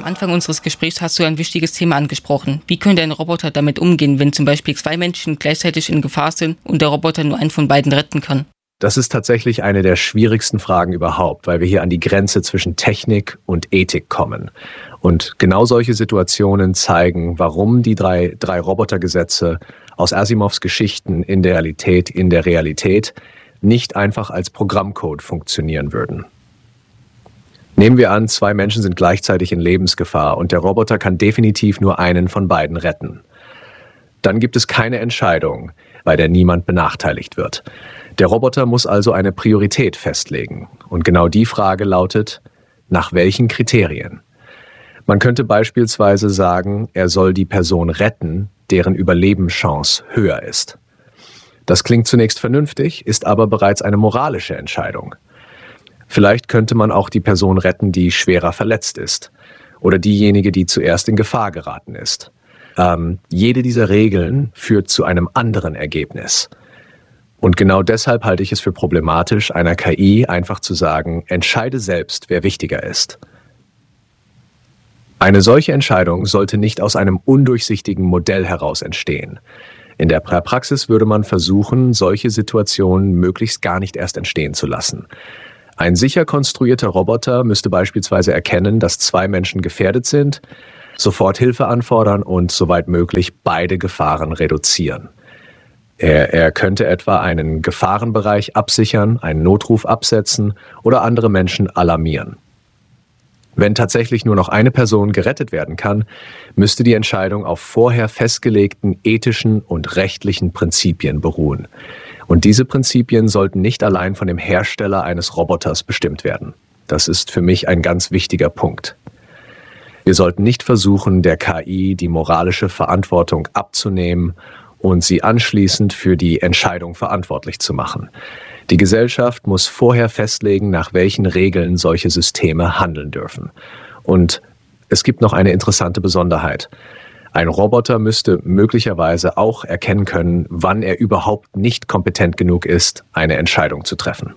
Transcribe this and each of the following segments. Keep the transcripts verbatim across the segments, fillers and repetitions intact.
Anfang unseres Gesprächs hast du ein wichtiges Thema angesprochen. Wie könnte ein Roboter damit umgehen, wenn zum Beispiel zwei Menschen gleichzeitig in Gefahr sind und der Roboter nur einen von beiden retten kann? Das ist tatsächlich eine der schwierigsten Fragen überhaupt, weil wir hier an die Grenze zwischen Technik und Ethik kommen. Und genau solche Situationen zeigen, warum die drei, drei Robotergesetze aus Asimovs Geschichten in der Realität, in der Realität nicht einfach als Programmcode funktionieren würden. Nehmen wir an, zwei Menschen sind gleichzeitig in Lebensgefahr und der Roboter kann definitiv nur einen von beiden retten. Dann gibt es keine Entscheidung, bei der niemand benachteiligt wird. Der Roboter muss also eine Priorität festlegen. Und genau die Frage lautet, nach welchen Kriterien? Man könnte beispielsweise sagen, er soll die Person retten, deren Überlebenschance höher ist. Das klingt zunächst vernünftig, ist aber bereits eine moralische Entscheidung. Vielleicht könnte man auch die Person retten, die schwerer verletzt ist. Oder diejenige, die zuerst in Gefahr geraten ist. Ähm, jede dieser Regeln führt zu einem anderen Ergebnis. Und genau deshalb halte ich es für problematisch, einer K I einfach zu sagen, entscheide selbst, wer wichtiger ist. Eine solche Entscheidung sollte nicht aus einem undurchsichtigen Modell heraus entstehen. In der Praxis würde man versuchen, solche Situationen möglichst gar nicht erst entstehen zu lassen. Ein sicher konstruierter Roboter müsste beispielsweise erkennen, dass zwei Menschen gefährdet sind, sofort Hilfe anfordern und soweit möglich beide Gefahren reduzieren. Er, er könnte etwa einen Gefahrenbereich absichern, einen Notruf absetzen oder andere Menschen alarmieren. Wenn tatsächlich nur noch eine Person gerettet werden kann, müsste die Entscheidung auf vorher festgelegten ethischen und rechtlichen Prinzipien beruhen. Und diese Prinzipien sollten nicht allein von dem Hersteller eines Roboters bestimmt werden. Das ist für mich ein ganz wichtiger Punkt. Wir sollten nicht versuchen, der K I die moralische Verantwortung abzunehmen und sie anschließend für die Entscheidung verantwortlich zu machen. Die Gesellschaft muss vorher festlegen, nach welchen Regeln solche Systeme handeln dürfen. Und es gibt noch eine interessante Besonderheit. Ein Roboter müsste möglicherweise auch erkennen können, wann er überhaupt nicht kompetent genug ist, eine Entscheidung zu treffen.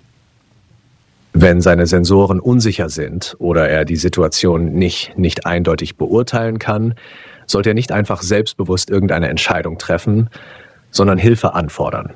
Wenn seine Sensoren unsicher sind oder er die Situation nicht, nicht eindeutig beurteilen kann, sollte er nicht einfach selbstbewusst irgendeine Entscheidung treffen, sondern Hilfe anfordern.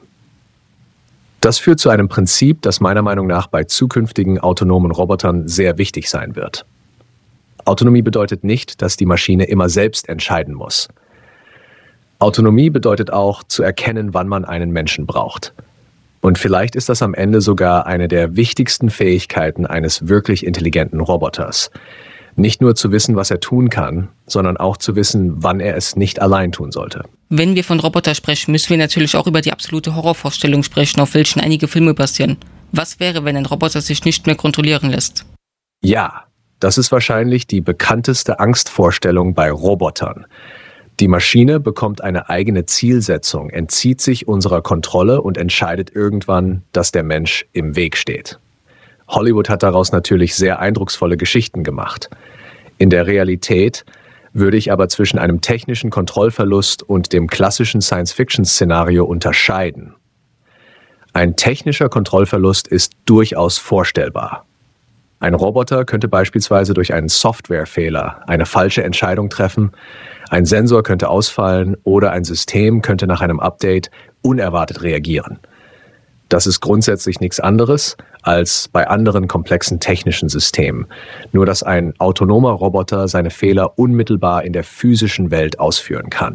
Das führt zu einem Prinzip, das meiner Meinung nach bei zukünftigen autonomen Robotern sehr wichtig sein wird. Autonomie bedeutet nicht, dass die Maschine immer selbst entscheiden muss. Autonomie bedeutet auch, zu erkennen, wann man einen Menschen braucht. Und vielleicht ist das am Ende sogar eine der wichtigsten Fähigkeiten eines wirklich intelligenten Roboters. Nicht nur zu wissen, was er tun kann, sondern auch zu wissen, wann er es nicht allein tun sollte. Wenn wir von Roboter sprechen, müssen wir natürlich auch über die absolute Horrorvorstellung sprechen, auf welchen einige Filme basieren. Was wäre, wenn ein Roboter sich nicht mehr kontrollieren lässt? Ja, das ist wahrscheinlich die bekannteste Angstvorstellung bei Robotern. Die Maschine bekommt eine eigene Zielsetzung, entzieht sich unserer Kontrolle und entscheidet irgendwann, dass der Mensch im Weg steht. Hollywood hat daraus natürlich sehr eindrucksvolle Geschichten gemacht. In der Realität würde ich aber zwischen einem technischen Kontrollverlust und dem klassischen Science-Fiction-Szenario unterscheiden. Ein technischer Kontrollverlust ist durchaus vorstellbar. Ein Roboter könnte beispielsweise durch einen Softwarefehler eine falsche Entscheidung treffen, ein Sensor könnte ausfallen oder ein System könnte nach einem Update unerwartet reagieren. Das ist grundsätzlich nichts anderes als bei anderen komplexen technischen Systemen, nur dass ein autonomer Roboter seine Fehler unmittelbar in der physischen Welt ausführen kann.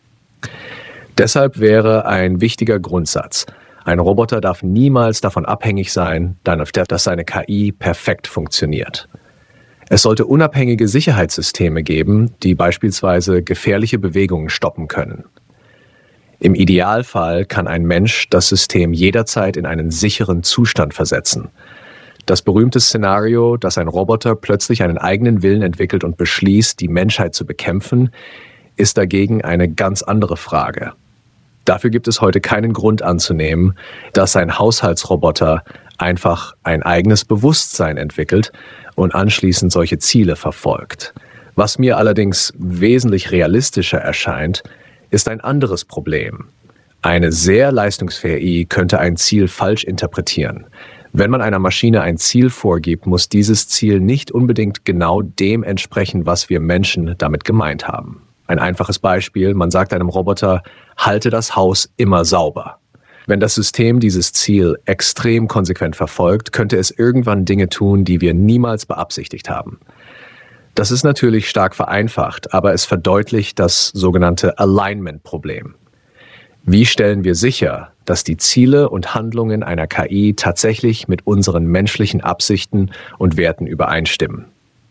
Deshalb wäre ein wichtiger Grundsatz: Ein Roboter darf niemals davon abhängig sein, dass seine K I perfekt funktioniert. Es sollte unabhängige Sicherheitssysteme geben, die beispielsweise gefährliche Bewegungen stoppen können. Im Idealfall kann ein Mensch das System jederzeit in einen sicheren Zustand versetzen. Das berühmte Szenario, dass ein Roboter plötzlich einen eigenen Willen entwickelt und beschließt, die Menschheit zu bekämpfen, ist dagegen eine ganz andere Frage. Dafür gibt es heute keinen Grund anzunehmen, dass ein Haushaltsroboter einfach ein eigenes Bewusstsein entwickelt und anschließend solche Ziele verfolgt. Was mir allerdings wesentlich realistischer erscheint, ist ein anderes Problem. Eine sehr leistungsfähige I könnte ein Ziel falsch interpretieren. Wenn man einer Maschine ein Ziel vorgibt, muss dieses Ziel nicht unbedingt genau dem entsprechen, was wir Menschen damit gemeint haben. Ein einfaches Beispiel, man sagt einem Roboter, halte das Haus immer sauber. Wenn das System dieses Ziel extrem konsequent verfolgt, könnte es irgendwann Dinge tun, die wir niemals beabsichtigt haben. Das ist natürlich stark vereinfacht, aber es verdeutlicht das sogenannte Alignment-Problem. Wie stellen wir sicher, dass die Ziele und Handlungen einer K I tatsächlich mit unseren menschlichen Absichten und Werten übereinstimmen?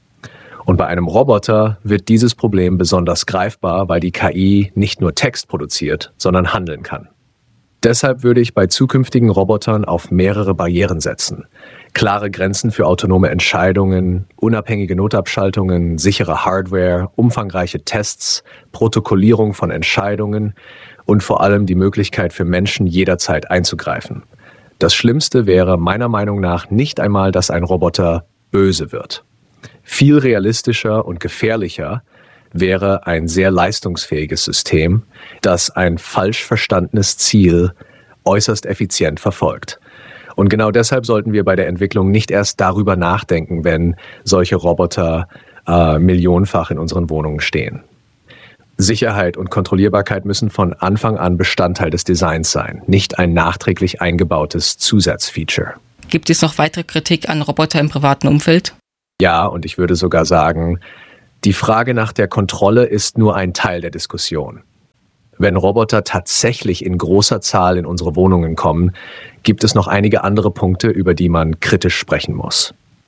Und bei einem Roboter wird dieses Problem besonders greifbar, weil die K I nicht nur Text produziert, sondern handeln kann. Deshalb würde ich bei zukünftigen Robotern auf mehrere Barrieren setzen. Klare Grenzen für autonome Entscheidungen, unabhängige Notabschaltungen, sichere Hardware, umfangreiche Tests, Protokollierung von Entscheidungen und vor allem die Möglichkeit für Menschen jederzeit einzugreifen. Das Schlimmste wäre meiner Meinung nach nicht einmal, dass ein Roboter böse wird. Viel realistischer und gefährlicher wäre ein sehr leistungsfähiges System, das ein falsch verstandenes Ziel äußerst effizient verfolgt. Und genau deshalb sollten wir bei der Entwicklung nicht erst darüber nachdenken, wenn solche Roboter äh, millionenfach in unseren Wohnungen stehen. Sicherheit und Kontrollierbarkeit müssen von Anfang an Bestandteil des Designs sein, nicht ein nachträglich eingebautes Zusatzfeature. Gibt es noch weitere Kritik an Roboter im privaten Umfeld? Ja, und ich würde sogar sagen, die Frage nach der Kontrolle ist nur ein Teil der Diskussion. Wenn Roboter tatsächlich in großer Zahl in unsere Wohnungen kommen, gibt es noch einige andere Punkte, über die man kritisch sprechen muss.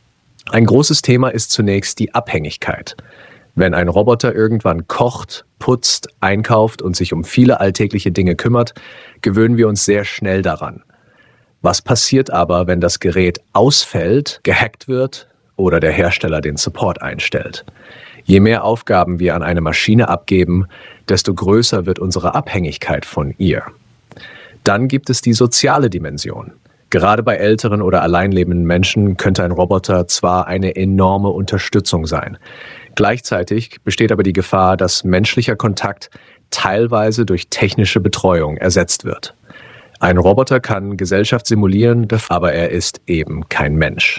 Ein großes Thema ist zunächst die Abhängigkeit. Wenn ein Roboter irgendwann kocht, putzt, einkauft und sich um viele alltägliche Dinge kümmert, gewöhnen wir uns sehr schnell daran. Was passiert aber, wenn das Gerät ausfällt, gehackt wird oder der Hersteller den Support einstellt? Je mehr Aufgaben wir an eine Maschine abgeben, desto größer wird unsere Abhängigkeit von ihr. Dann gibt es die soziale Dimension. Gerade bei älteren oder alleinlebenden Menschen könnte ein Roboter zwar eine enorme Unterstützung sein. Gleichzeitig besteht aber die Gefahr, dass menschlicher Kontakt teilweise durch technische Betreuung ersetzt wird. Ein Roboter kann Gesellschaft simulieren, aber er ist eben kein Mensch.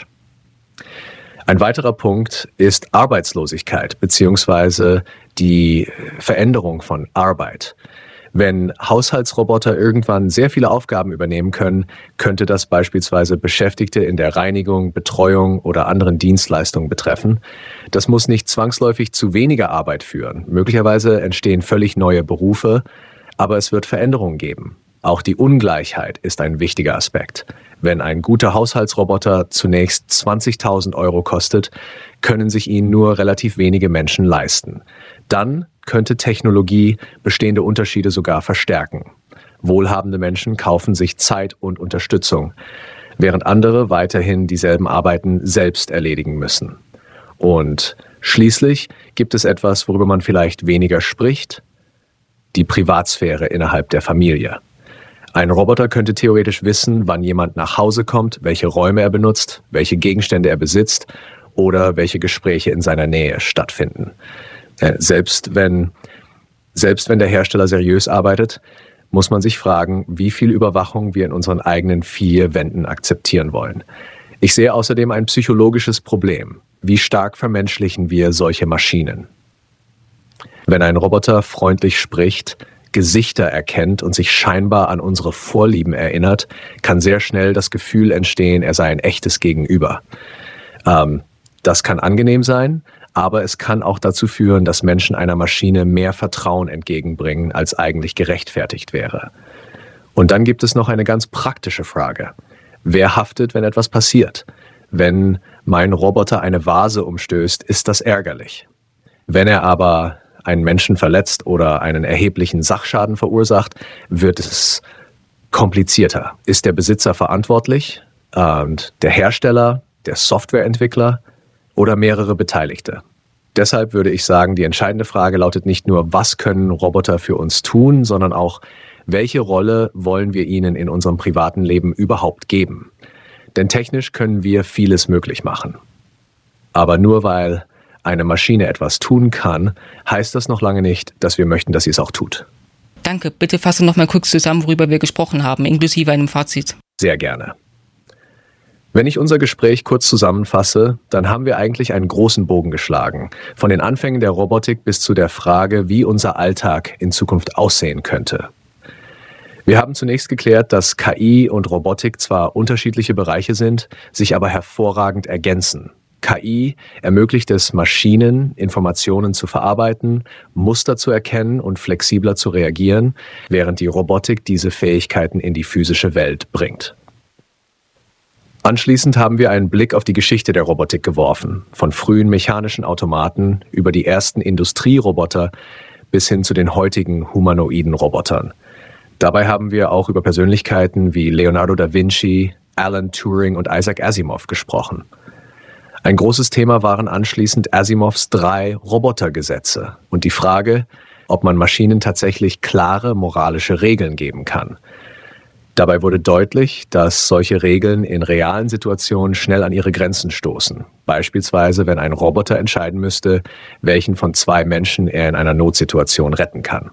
Ein weiterer Punkt ist Arbeitslosigkeit bzw. die Veränderung von Arbeit. Wenn Haushaltsroboter irgendwann sehr viele Aufgaben übernehmen können, könnte das beispielsweise Beschäftigte in der Reinigung, Betreuung oder anderen Dienstleistungen betreffen. Das muss nicht zwangsläufig zu weniger Arbeit führen. Möglicherweise entstehen völlig neue Berufe, aber es wird Veränderungen geben. Auch die Ungleichheit ist ein wichtiger Aspekt. Wenn ein guter Haushaltsroboter zunächst zwanzigtausend Euro kostet, können sich ihn nur relativ wenige Menschen leisten. Dann könnte Technologie bestehende Unterschiede sogar verstärken. Wohlhabende Menschen kaufen sich Zeit und Unterstützung, während andere weiterhin dieselben Arbeiten selbst erledigen müssen. Und schließlich gibt es etwas, worüber man vielleicht weniger spricht: die Privatsphäre innerhalb der Familie. Ein Roboter könnte theoretisch wissen, wann jemand nach Hause kommt, welche Räume er benutzt, welche Gegenstände er besitzt oder welche Gespräche in seiner Nähe stattfinden. Selbst wenn, selbst wenn der Hersteller seriös arbeitet, muss man sich fragen, wie viel Überwachung wir in unseren eigenen vier Wänden akzeptieren wollen. Ich sehe außerdem ein psychologisches Problem. Wie stark vermenschlichen wir solche Maschinen? Wenn ein Roboter freundlich spricht, Gesichter erkennt und sich scheinbar an unsere Vorlieben erinnert, kann sehr schnell das Gefühl entstehen, er sei ein echtes Gegenüber. Ähm, das kann angenehm sein, aber es kann auch dazu führen, dass Menschen einer Maschine mehr Vertrauen entgegenbringen, als eigentlich gerechtfertigt wäre. Und dann gibt es noch eine ganz praktische Frage. Wer haftet, wenn etwas passiert? Wenn mein Roboter eine Vase umstößt, ist das ärgerlich. Wenn er aber einen Menschen verletzt oder einen erheblichen Sachschaden verursacht, wird es komplizierter. Ist der Besitzer verantwortlich, und der Hersteller, der Softwareentwickler oder mehrere Beteiligte? Deshalb würde ich sagen, die entscheidende Frage lautet nicht nur, was können Roboter für uns tun, sondern auch, welche Rolle wollen wir ihnen in unserem privaten Leben überhaupt geben? Denn technisch können wir vieles möglich machen. Aber nur weil eine Maschine etwas tun kann, heißt das noch lange nicht, dass wir möchten, dass sie es auch tut. Danke. Bitte fasse noch mal kurz zusammen, worüber wir gesprochen haben, inklusive einem Fazit. Sehr gerne. Wenn ich unser Gespräch kurz zusammenfasse, dann haben wir eigentlich einen großen Bogen geschlagen. Von den Anfängen der Robotik bis zu der Frage, wie unser Alltag in Zukunft aussehen könnte. Wir haben zunächst geklärt, dass K I und Robotik zwar unterschiedliche Bereiche sind, sich aber hervorragend ergänzen. K I ermöglicht es Maschinen, Informationen zu verarbeiten, Muster zu erkennen und flexibler zu reagieren, während die Robotik diese Fähigkeiten in die physische Welt bringt. Anschließend haben wir einen Blick auf die Geschichte der Robotik geworfen, von frühen mechanischen Automaten über die ersten Industrieroboter bis hin zu den heutigen humanoiden Robotern. Dabei haben wir auch über Persönlichkeiten wie Leonardo da Vinci, Alan Turing und Isaac Asimov gesprochen. Ein großes Thema waren anschließend Asimovs drei Robotergesetze und die Frage, ob man Maschinen tatsächlich klare moralische Regeln geben kann. Dabei wurde deutlich, dass solche Regeln in realen Situationen schnell an ihre Grenzen stoßen. Beispielsweise, wenn ein Roboter entscheiden müsste, welchen von zwei Menschen er in einer Notsituation retten kann.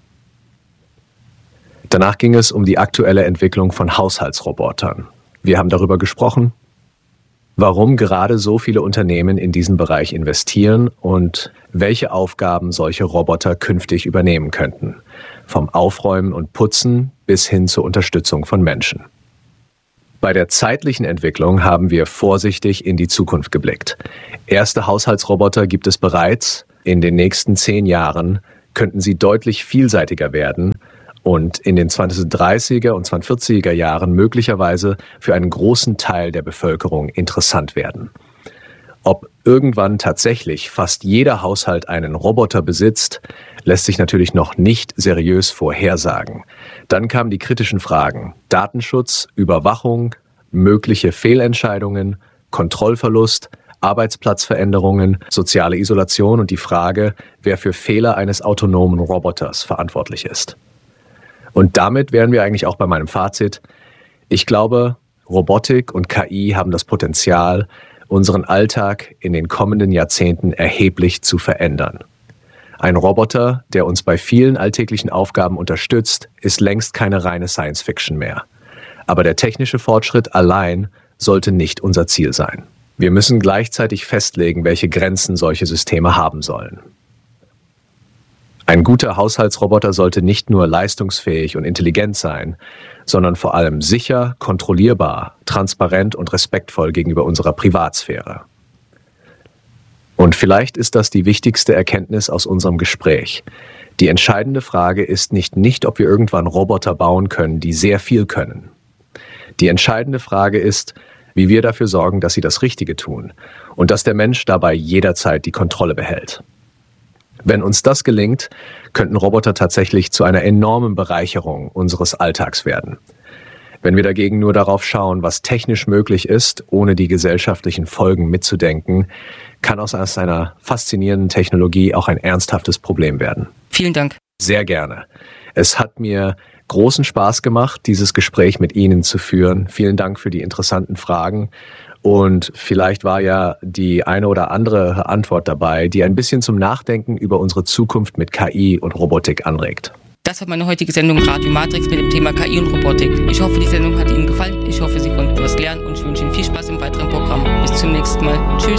Danach ging es um die aktuelle Entwicklung von Haushaltsrobotern. Wir haben darüber gesprochen, warum gerade so viele Unternehmen in diesen Bereich investieren und welche Aufgaben solche Roboter künftig übernehmen könnten. Vom Aufräumen und Putzen bis hin zur Unterstützung von Menschen. Bei der zeitlichen Entwicklung haben wir vorsichtig in die Zukunft geblickt. Erste Haushaltsroboter gibt es bereits. In den nächsten zehn Jahren könnten sie deutlich vielseitiger werden und in den zweitausenddreißiger und zweitausendvierziger Jahren möglicherweise für einen großen Teil der Bevölkerung interessant werden. Ob irgendwann tatsächlich fast jeder Haushalt einen Roboter besitzt, lässt sich natürlich noch nicht seriös vorhersagen. Dann kamen die kritischen Fragen: Datenschutz, Überwachung, mögliche Fehlentscheidungen, Kontrollverlust, Arbeitsplatzveränderungen, soziale Isolation und die Frage, wer für Fehler eines autonomen Roboters verantwortlich ist. Und damit wären wir eigentlich auch bei meinem Fazit. Ich glaube, Robotik und K I haben das Potenzial, unseren Alltag in den kommenden Jahrzehnten erheblich zu verändern. Ein Roboter, der uns bei vielen alltäglichen Aufgaben unterstützt, ist längst keine reine Science-Fiction mehr. Aber der technische Fortschritt allein sollte nicht unser Ziel sein. Wir müssen gleichzeitig festlegen, welche Grenzen solche Systeme haben sollen. Ein guter Haushaltsroboter sollte nicht nur leistungsfähig und intelligent sein, sondern vor allem sicher, kontrollierbar, transparent und respektvoll gegenüber unserer Privatsphäre. Und vielleicht ist das die wichtigste Erkenntnis aus unserem Gespräch. Die entscheidende Frage ist nicht, nicht, ob wir irgendwann Roboter bauen können, die sehr viel können. Die entscheidende Frage ist, wie wir dafür sorgen, dass sie das Richtige tun und dass der Mensch dabei jederzeit die Kontrolle behält. Wenn uns das gelingt, könnten Roboter tatsächlich zu einer enormen Bereicherung unseres Alltags werden. Wenn wir dagegen nur darauf schauen, was technisch möglich ist, ohne die gesellschaftlichen Folgen mitzudenken, kann aus einer faszinierenden Technologie auch ein ernsthaftes Problem werden. Vielen Dank. Sehr gerne. Es hat mir großen Spaß gemacht, dieses Gespräch mit Ihnen zu führen. Vielen Dank für die interessanten Fragen. Und vielleicht war ja die eine oder andere Antwort dabei, die ein bisschen zum Nachdenken über unsere Zukunft mit K I und Robotik anregt. Das war meine heutige Sendung Radio Matrix mit dem Thema K I und Robotik. Ich hoffe, die Sendung hat Ihnen gefallen. Ich hoffe, Sie konnten was lernen und ich wünsche Ihnen viel Spaß im weiteren Programm. Bis zum nächsten Mal. Tschüss.